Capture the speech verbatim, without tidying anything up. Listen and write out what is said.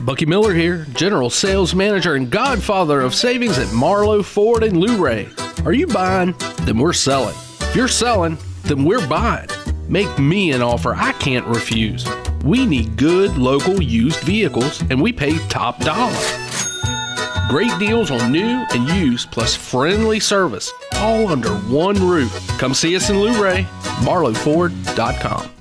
Bucky Miller here, General Sales Manager and Godfather of Savings at Marlowe Ford and Luray. Are you buying? Then we're selling. If you're selling, then we're buying. Make me an offer I can't refuse. We need good local used vehicles, and we pay top dollar. Great deals on new and used, plus friendly service, all under one roof. Come see us in Luray, marlowe ford dot com.